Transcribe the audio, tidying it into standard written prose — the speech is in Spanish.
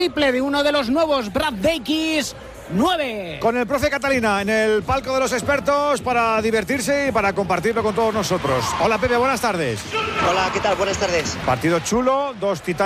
triple de uno de los nuevos Brad Davis. 9. Con el profe Catalina en el palco de los expertos para divertirse y para compartirlo con todos nosotros. Hola Pepe, buenas tardes. Hola, ¿qué tal? Buenas tardes. Partido chulo, dos titanes.